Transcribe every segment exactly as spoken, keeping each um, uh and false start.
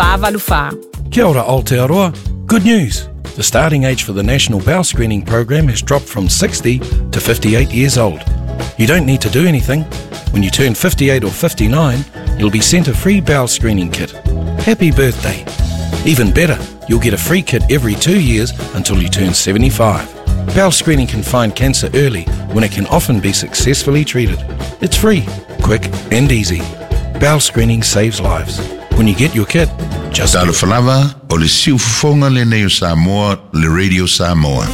whāwaluwha. Kia ora Aotearoa. Good news. The starting age for the National Bowel Screening Program has dropped from sixty to fifty-eight years old. You don't need to do anything. When you turn fifty-eight or fifty-nine, you'll be sent a free bowel screening kit. Happy birthday. Even better, you'll get a free kit every two years until you turn seventy-five. Bowel screening can find cancer early when it can often be successfully treated. It's free, quick and easy. Bowel screening saves lives. When you get your kit, just Talo falava o le siufonga le neo Samoa, le Radio Samoa.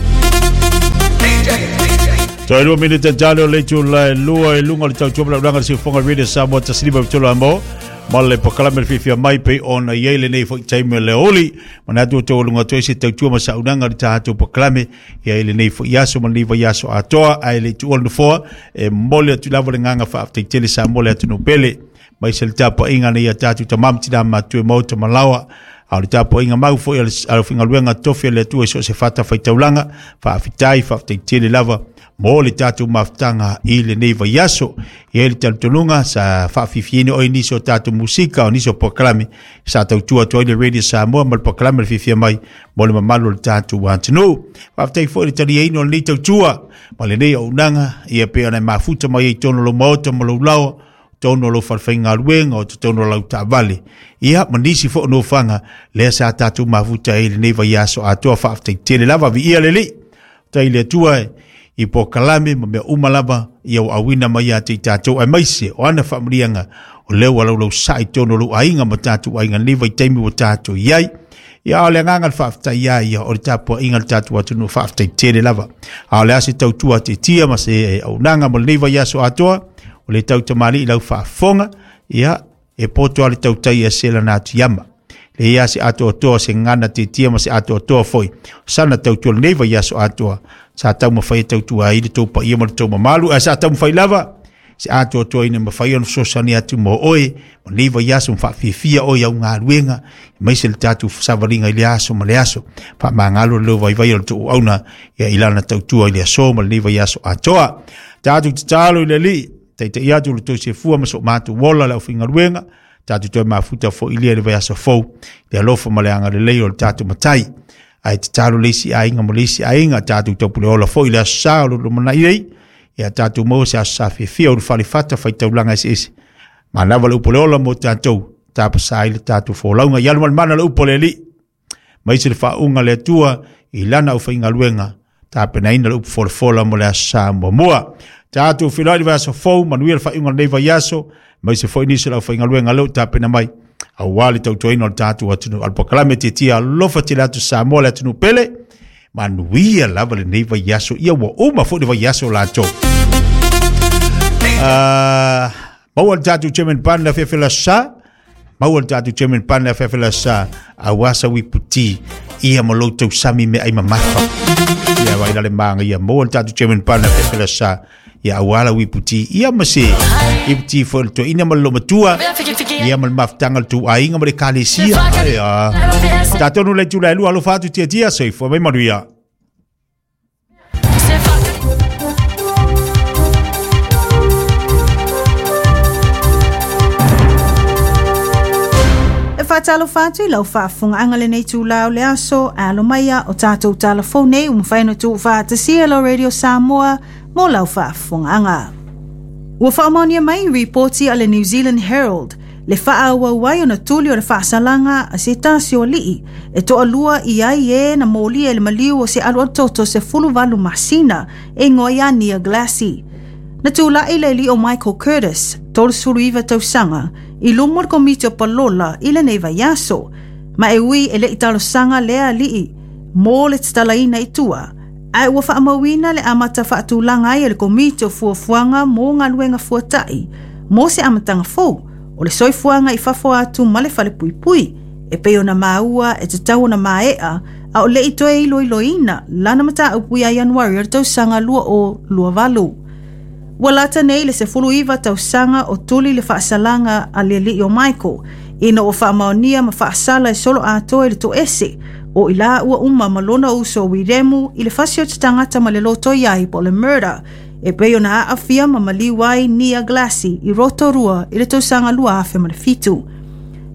Toi lua minute jalo le tula lua e lunga le tau tupla ranga si fonga Radio Samoa tasriba tula mo male pakalame fifia mai pe ona yele nei fo taime le oli manatu to lunga to si tau tuma sa unanga le tatu pakalame yele nei fo yaso mali va yaso atoa ai le tu on fo e mole tu lava le nganga fa te tele sa mole tu no pele mai se tapa inga nei tatu tamam tina ma tu mo to malawa au tapa inga mau fo al finga luenga tofi le tu so se fata fa taulanga fa fitai fa te tele lava mo le tatu maftanga i le nei vaiaso i le talutulunga sa whaafifiene o iniso tatu musika o iniso poklame sa tautua toi le Radio Samoa ma le poklame le fifia mai mo le mamalu le tatu wantino whaaftei fo le tali eino le tautua ma le nei o unanga i a pea nei mafuta mai i tono lo maota ma lo lao tono lo farfainga luenga o tono lo tavale ia manisi fo no fanga le sa tatu mafuta i le nei vaiaso atoa whaaftei tele lava vi ia le li tai le tua i po kalame ma mea umalaba i au awina mai a te tātou ai maise o ana whamrianga o leo alau lau sai tono lu ainga ma tātou ainga lewa i teimi o tātou iai i a ole nganga whaafta iai o le tāpua inga le tātou atu no whaafta i tere lava a ole ase tautua te tia ma se au nanga ma lewa i aso atoa o le tau tamari i lau whaafonga ia e poto ale tautai a sela nātu yama le ia se ato toa se ngana te tia ma se ato toa foi sana tautua le lewa i aso atoa sa tau mawhai tau tua i le tau pa ia ma le tau mamalu, a sa tau mawhai lava, se ato ato ina mawhai anu sosani atu mo oe, ma leiva i aso mwha fifia oe au ngā ruenga, mai se le tatu savaringa i le aso ma le aso, pa ma ngalo le leo vai vai le tau auna, ia ilana tau tua i le aso ma le leiva i aso atoa, tatu te talo i le li, te te iatu le tau se fua ma so matu wola le au finga ruenga, tatu toi mafuta fo ilia le vai aso fau, le alofa ma le anga le leo le tatu matai, ai te taro leisi ainga mo leisi ainga tātou taupu le ola fo i le asa o lo mana iei ia tātou mo se asa fia o le whalifata whai taulanga ese ese ma nawa le upo le ola mo tātou tāpa sa i le tātou fo launga i aluma le mana le upo le li ma isi le whaunga le tua i lana u whainga luenga tāpe na ina le upo fo le fola mo le asa mo mua tātou whilai le vasa fo manuia le whaunga le neiva yaso ma isi fo inisi le whainga luenga leo tāpe na mai a wale tau toina o tatu atunu alpokalame te tia lofa te latu Samoa le atunu pele manuia lava le neiva yaso ia wa uma fo neiva yaso la to uh, maua le tatu chairman pan la fefela sa maua le tatu chairman pan la fefela sa a wasa wiputi ia malo tau sami me ai mamafa ia waina le manga ia maua le tatu chairman pan la fefela sa ia awala wiputi ia mase iputi fo to ina malo matua ia mal maftangal tu ainga mare kalesia ia tatonu le tu le lu alo fatu tia tia so fo mai maria e fatalo fatu lau fafunga angale nei tu lau le aso alo maia o tatou telefone um faino tu fa te Cielo Radio Samoa mo lau fafunga anga ua whaamonia mai reporti ale New Zealand Herald le whaaua wai o na tuli o le whaasalanga a se tasi o lii e toa lua i ai e na moli e le maliu o se alu atoto se fulu valu masina e ngoia Nia Glassy. Na tula i le li o Michael Curtis, tolu suru iwa tausanga, i lumor komiti o palola i le neiva yaso, ma e ui e le italo sanga lea lii, mo le titalaina i tua, ai ua whaamawina le amata whaatulanga i le komiti o fuafuanga mo ngā luenga fuatai, mo se amatanga fau, o le soifuanga i fafo atu ma le fale pui pui, e peo na maua e te tau na maea, a o le itoe ilo ilo ina, lana mata upui a Januari ar tau sanga lua o lua valu. Walata nei le se fulu iwa tau sanga o tuli le whaasalanga a le li o Michael, ina o whaamaonia ma whaasala e solo atoe le to ese, o ila ua uma malona uso o wiremu i le fasio te tangata ma le loto iai po le murder, e peo na aafia ma maliwai Nia Glassy i roto rua i le tausanga lua afe ma le fitu.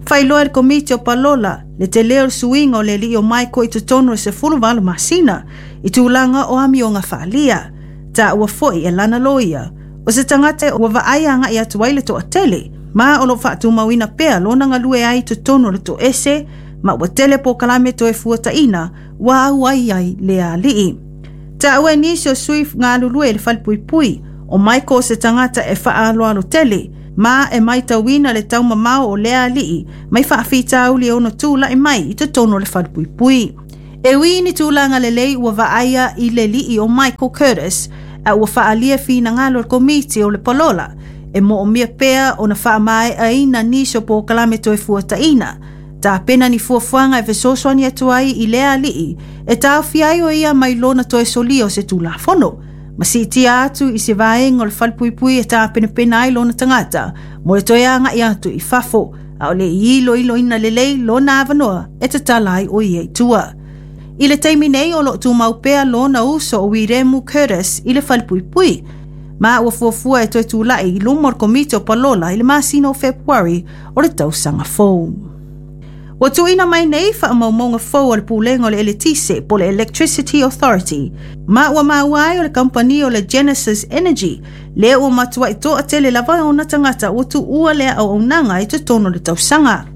Whailoa le komiti o Palola, le te leo suinga o le li o mai ko i te tono se fulu walo masina, i tūlanga o ami o ngā whaalia, ta ua foi e lana loia. O se tangate ua vaaianga i atu waile to a tele, ma o lo whaatu mawina pea lona ngā lue ai te tono le to ese, ma ua tele po kalame to e fuata ina, wa au ai ai le a lii. Ta ua nisi o suif ngā lulue le whalpui pui, o mai ko se tangata e wha alo alo tele, ma e mai tauina le tau mamao o lea lii, mai whaafita uli ono tūla e mai i te tono le whalpui pui. E wini tūlanga le lei ua vaaia i le lii o Michael Curtis, a ua whaalia fina ngalo le komiti o le Palola, e mo o mia pea o na wha mai a ina nisho po kalame to e fuata ina. Ta pena ni fuafuanga e vesoswani atuai i lea lii, e tau fiai o ia mai lona to e solio se tūla fono. Masi tia atu i se vaeng o le whalpuipui e ta pena pena ai lona tangata, mo le toianga i atu i fafo, a o le i ilo ilo ina lelei lona avanoa e te talai o i e tua. I le teimi nei o lo tu maupea lona uso o Wiremu Curtis i le whalpuipui, ma ua fuafua e toi tūlai i lumor komite o Palola i le masino o February o le tausanga fou. Wa tuina mai nei wha maumonga fou o le pūlenga o le Eletise po le Electricity Authority, ma ua mauai o le company o le Genesis Energy, le ua matua i toa tele lava o na tangata ua tu ua lea au aunanga i te tono le tausanga.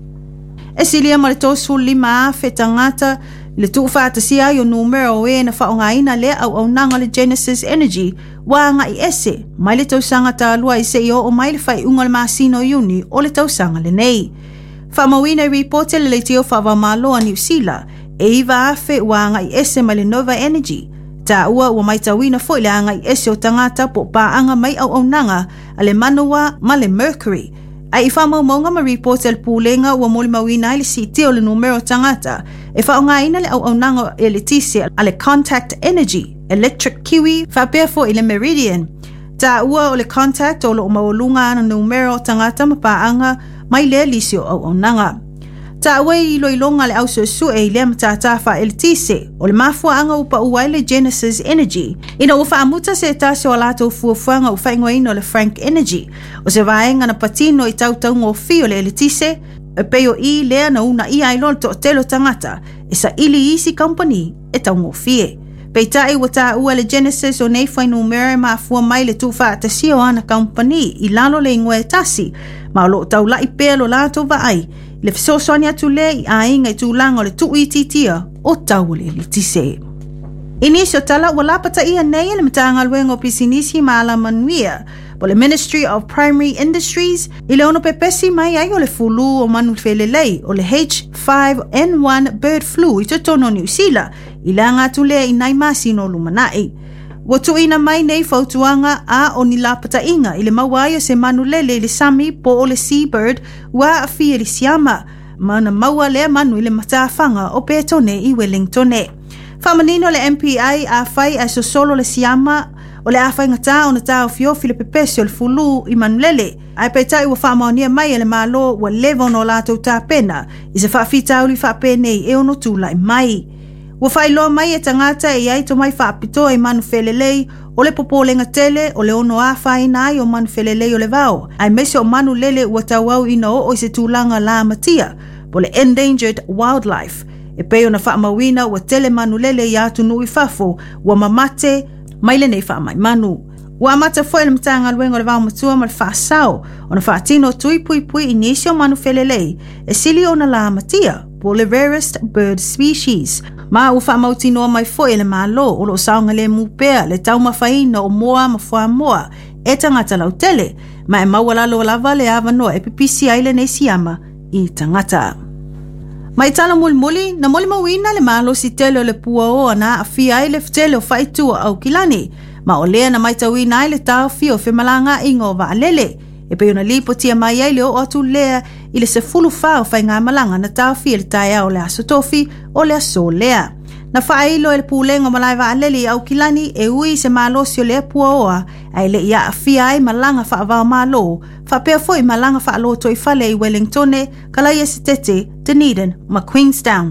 E silia ma le tosu lima afe tangata, le tu whaatasi ai o numero o e na whaongaina le au au nanga le Genesis Energy wanga i ese, mai le tausanga ta alua i se i o mai le whai unga le masino iuni o le tausanga le nei. Whamawina i reporte le leitio whawamaloa New Zealand, e iwa afe wanga i ese mai le Nova Energy, ta ua ua mai tawina fo i le anga i ese o tangata po paanga mai au au nanga a le Manawa ma le Mercury. Ai i whamaumonga ma reporte le pūlenga ua moli mawina i le siti o le numero tangata, e whaongaina le au au nanga e le tisi a le Contact Energy, Electric Kiwi, whapea fo i le Meridian. Ta ua o le Contact o lo o maolunga na numero tangata ma paanga mai le lisio au au nanga. Ta ua i ilo ilonga le au su e i le matatafa e le tisi, o le mafua anga upa uai le Genesis Energy. Ina ufa amuta se tasio alato ufuafuanga ufa ingoino le Frank Energy, o se vaenga na patino i tau tau ngofi o le le tisi, e peo i lea na una i ailol to telo tangata, e sa ili isi company e tau ngofie. Peitai wata ua le Genesis o nei fai numere ma fua mai le tufa atasio ana company i lalo le ingoe tasi, ma o lo tau lai pelo lato va ai, le fisoswani atu le i ainga i tūlanga o le tu i titia o tau le li tise. Inisio tala wala pata ia nei le matanga luengo pisinisi ma ala manuia, po le Ministry of Primary Industries, i le ono pepesi mai ai o le fulu o manu felelei o le H five N one bird flu i te tono New Zealand, i le angatu lea i nai masino lumanai. Watu ina mai nei fautuanga a o ni la pata inga i le mawai o se manu lele i le sami po o le seabird wa a fia li siama, mana maua lea manu i le matafanga o petone i Wellingtone. Whamanino le M P I a fai a so solo le siama o le awhai ngata o na tau fiofi le pepesi o le fulu i manulele. Ai peitai ua whaamaonia mai e le malo ua levo no lato ta pena i se whaafita uli whaapene e ono tula i mai. Ua whailoa mai e tangata e ai to mai whaapito e manu felelei o le popolenga tele o le ono awhai nai o manu felelei o le vao. Ai mese o manu lele ua tauau ina o o i se tūlanga la matia po le endangered wildlife. E peo na whaamawina ua tele manu lele i atu nui fafo ua mamate mai le nei whaamai manu. Ua amata fo ele mtanga luengo le vau matua ma le whaasao o na whaatino tui pui pui inisio manu felelei e sili o na la matia po le rarest bird species. Ma u whaamautinoa mai fo ele malo o lo saunga le mupea le tau mawhaina o moa ma fua moa e tangata lau tele ma e mawalalo lava le avanoa e pipisi aile nei siama i tangata. Mai tala muli muli, na muli mawina le malo si tele o le pua o ana a fia ai le ftele o whaitua au kilani, ma o lea na mai tawina ai le tau fio whemalanga ingo wa alele. E pe ona lipo tia mai ai le o atu lea i le se fulu whao whai ngā malanga na tau fia le taia o le aso tofi o le aso lea. Na whaeilo e le pūlengo malai wa alele au kilani e ui se malo si o lea pua oa, ai le ia a fia ai malanga wha avao malo, wha pea foi malanga wha alo toi fale i Wellingtone, kalai e se tete, Dunedin, ma Queenstown.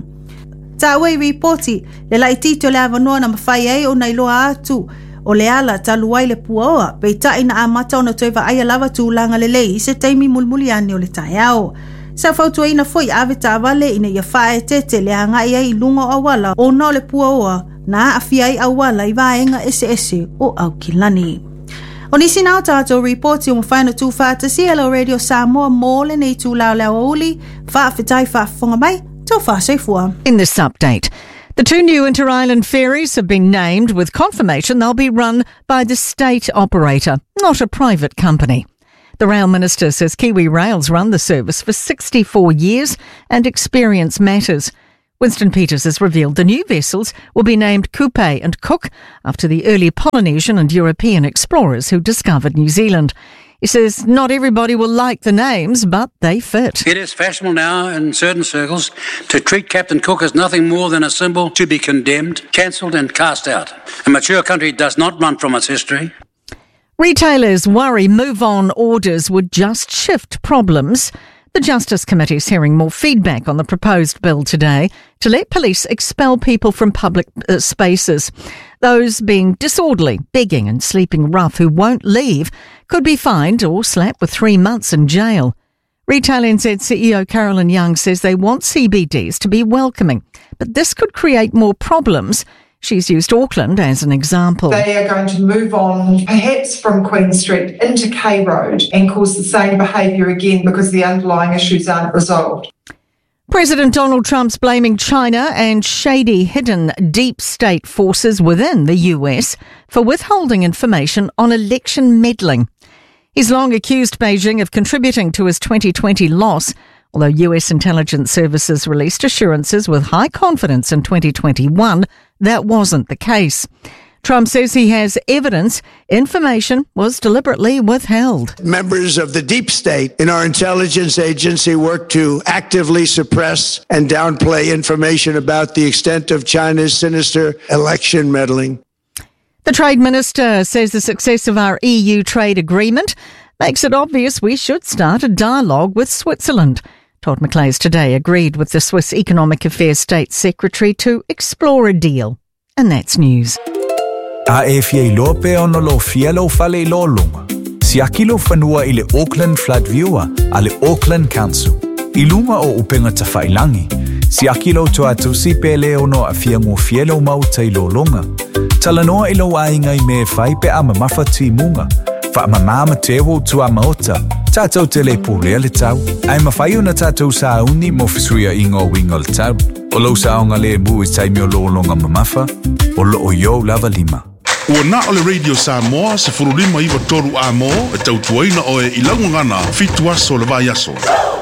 Ta wei reporti, le lai tito le avanoa na mawhai ai o nailoa atu, o le ala taluai le pua oa, pei tai na amata o na toi wa aia lava tūlanga le lei i se teimi mulmuliani o le tai au. Sa fautua ina foi ave tavale ina ia fae te te le hanga ia i lungo awala o no le pua oa na afia i awala i vaenga ese ese o au kilani. O nisi nao tātou reporti o mwhaino tū whātasi Hello Radio Samoa mō le nei tū lau lau uli whaafetai whaafonga mai tō whaasefua. In this update, the two new inter-island ferries have been named with confirmation they'll be run by the state operator, not a private company. The Rail Minister says Kiwi Rail's run the service for sixty-four years and experience matters. Winston Peters has revealed the new vessels will be named Coupe and Cook after the early Polynesian and European explorers who discovered New Zealand. He says not everybody will like the names, but they fit. It is fashionable now in certain circles to treat Captain Cook as nothing more than a symbol to be condemned, cancelled and cast out. A mature country does not run from its history. Retailers worry move-on orders would just shift problems. The Justice Committee is hearing more feedback on the proposed bill today to let police expel people from public uh, spaces. Those being disorderly, begging and sleeping rough who won't leave could be fined or slapped with three months in jail. Retail N Z C E O Carolyn Young says they want C B Ds to be welcoming, but this could create more problems. She's used Auckland as an example. They are going to move on perhaps from Queen Street into K Road and cause the same behaviour again because the underlying issues aren't resolved. President Donald Trump's blaming China and shady hidden deep state forces within the U S for withholding information on election meddling. He's long accused Beijing of contributing to his twenty twenty loss, although U S intelligence services released assurances with high confidence in twenty twenty-one that wasn't the case. Trump says he has evidence information was deliberately withheld. Members of the deep state in our intelligence agency work to actively suppress and downplay information about the extent of China's sinister election meddling. The Trade Minister says the success of our E U trade agreement makes it obvious we should start a dialogue with Switzerland. Todd McLeys today agreed with the Swiss Economic Affairs State Secretary to explore a deal. And that's news. A e fie loa pe ono lo fia lo fale lo lunga. Si akilo fanua i le Auckland Flood Viewer a le Auckland Council. I lunga o upenga ta whailangi. Si akilo to atu si pe le ono a fia ngu fie lo mau tai lo lunga. Talanoa i lo ainga I me whai pe ama mawhati munga. Wha ama mama te wo tu ama ota. Tātou te le pūlea le tau. Ai mawhai una tātou sa uni mo fisuia ingo wingo le tau. O lo sa onga le mu I taimi o lo longa mamafa. O lo o yo lava lima. Ua na o le Radio Samoa se furulima iwa toru a mo e tau tuaina o e ilangu ngana fitu aso le vai aso.